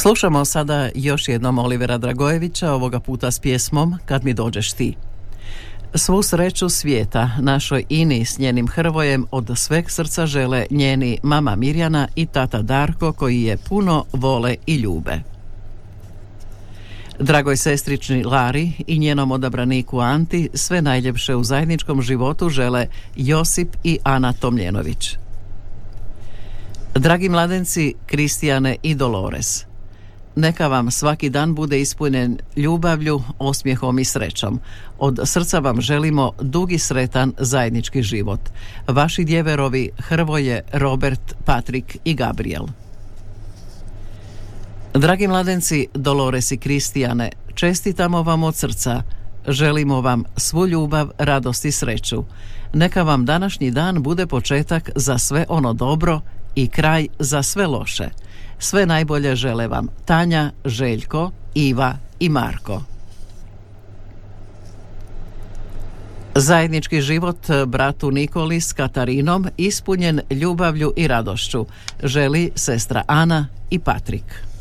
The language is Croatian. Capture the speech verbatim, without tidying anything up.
Slušamo sada još jednom Olivera Dragojevića, ovoga puta s pjesmom Kad mi dođeš ti. Svu sreću svijeta našoj Ini s njenim Hrvojem od sveg srca žele njeni mama Mirjana i tata Darko, koji je puno vole i ljube. Dragoj sestrični Lari i njenom odabraniku Anti sve najljepše u zajedničkom životu žele Josip i Ana Tomljenović. Dragi mladenci Kristijane i Dolores, neka vam svaki dan bude ispunjen ljubavlju, osmijehom i srećom. Od srca vam želimo dugi sretan zajednički život. Vaši djeverovi Hrvoje, Robert, Patrik i Gabriel. Dragi mladenci Dolores i Kristijane, čestitamo vam od srca. Želimo vam svu ljubav, radost i sreću. Neka vam današnji dan bude početak za sve ono dobro i kraj za sve loše. Sve najbolje žele vam Tanja, Željko, Iva i Marko. Zajednički život bratu Nikoli s Katarinom ispunjen ljubavlju i radošću želi sestra Ana i Patrik.